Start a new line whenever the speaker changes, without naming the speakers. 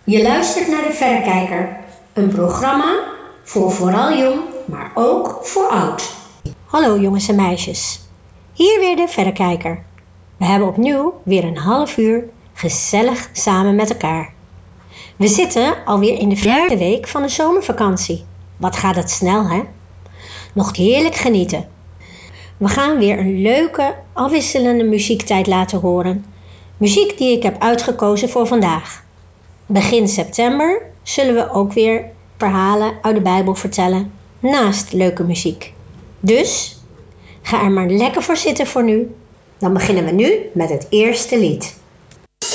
Je luistert naar de Verrekijker, een programma voor vooral jong, maar ook voor oud. Hallo jongens en meisjes, hier weer de Verrekijker. We hebben opnieuw weer een half uur gezellig samen met elkaar. We zitten alweer in de 4e week van de zomervakantie. Wat gaat het snel, hè? Nog heerlijk genieten. We gaan weer een leuke, afwisselende muziektijd laten horen. Muziek die ik heb uitgekozen voor vandaag. Begin september zullen we ook weer verhalen uit de Bijbel vertellen, naast leuke muziek. Dus ga er maar lekker voor zitten voor nu. Dan beginnen we nu met het eerste lied.